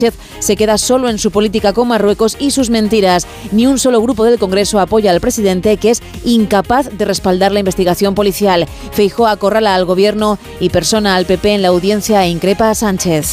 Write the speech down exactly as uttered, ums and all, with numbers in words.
se queda solo en su política con Marruecos y sus mentiras. Ni un solo grupo del Congreso apoya al presidente, que es incapaz de respaldar la investigación policial. Feijóo acorrala al gobierno y persona al P P en la audiencia e increpa a Sánchez.